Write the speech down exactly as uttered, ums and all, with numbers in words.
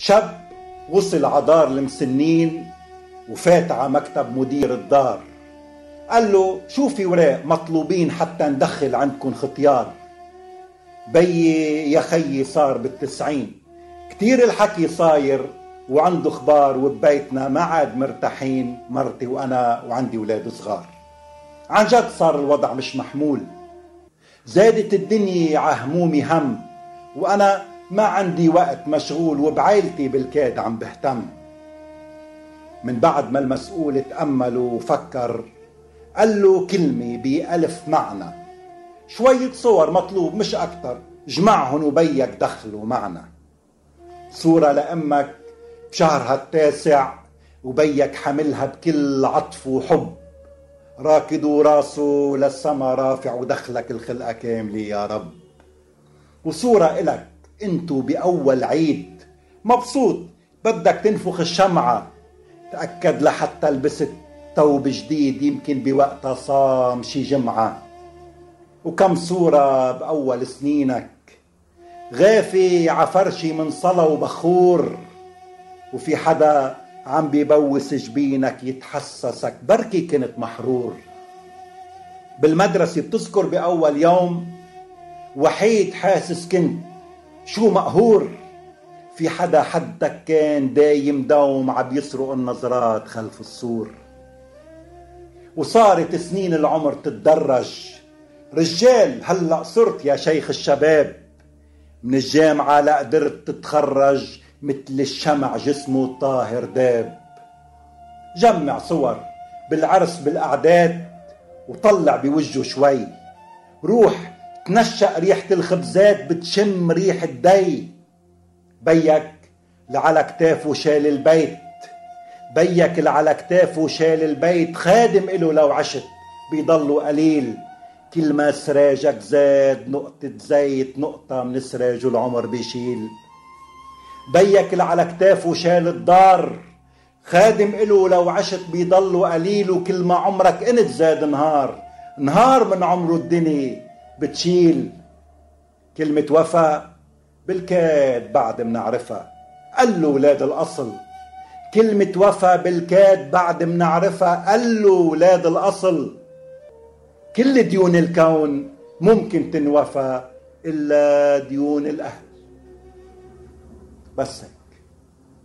شاب وصل عدار المسنين وفات على مكتب مدير الدار. قال له شو في وراق مطلوبين حتى ندخل عندكم ختيار؟ بيي يا خيي صار بالتسعين، كتير الحكي صاير وعنده اخبار، وببيتنا ما عاد مرتاحين مرتي وانا وعندي ولاد صغار. عن جد صار الوضع مش محمول، زادت الدنيا عهمومي هم، وانا ما عندي وقت مشغول وبعائلتي بالكاد عم بهتم. من بعد ما المسؤول تأمل وفكر قال له كلمة بألف معنى، شوية صور مطلوب مش أكتر، جمعهن وبيك دخلوا معنا. صورة لأمك بشهرها التاسع وبيك حملها بكل عطف وحب، راكد راسه للسما رافع ودخلك الخلقة كاملة يا رب. وصورة إلك انتو بأول عيد مبسوط بدك تنفخ الشمعة، تأكد لحتى لبست ثوب جديد يمكن بوقتها صام شي جمعة. وكم صورة بأول سنينك غافي عفرشي من صلا وبخور، وفي حدا عم بيبوس جبينك يتحسسك بركي كنت محرور. بالمدرسة بتذكر بأول يوم وحيد حاسس كنت شو مقهور، في حدا حدك كان دايم دوم عم يسرق النظرات خلف السور. وصارت سنين العمر تتدرج، رجال هلأ صرت يا شيخ الشباب، من الجامعة لا قدرت تتخرج مثل الشمع جسمه الطاهر داب. جمع صور بالعرس بالأعداد وطلع بوجهه شوي، روح تنشأ ريحة الخبزات بتشم ريحة دي. بيك لعلى كتافه شال البيت، بيك لعلى كتافه شال البيت، خادم إله لو عشت بيضله قليل، كل ما سراجك زاد نقطة زيت نقطة من سراجه العمر بيشيل. بيك لعلى كتافه شال الدار، خادم إله لو عشت بيضله قليل، وكل ما عمرك انت زاد نهار، نهار من عمره الدنيا بتشيل. كلمة وفا بالكاد بعد منعرفها، قال له ولاد الأصل. كلمة وفا بالكاد بعد منعرفها، قال له ولاد الأصل. كل ديون الكون ممكن تنوفى إلا ديون الأهل. بس